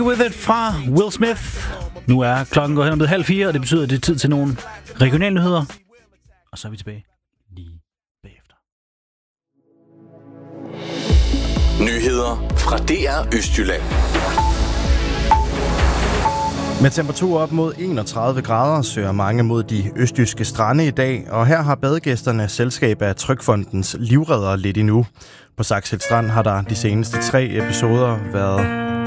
With It fra Will Smith. Nu er klokken gået hen om 3:30, og det betyder, at det er tid til nogle regionale nyheder. Og så er vi tilbage lige bagefter. Nyheder fra DR Østjylland. Med temperatur op mod 31 grader søger mange mod de østjyske strande i dag, og her har badegæsterne selskab af Trygfondens livreddere lidt endnu. På Saxhæld Strand har der de seneste 3 episoder været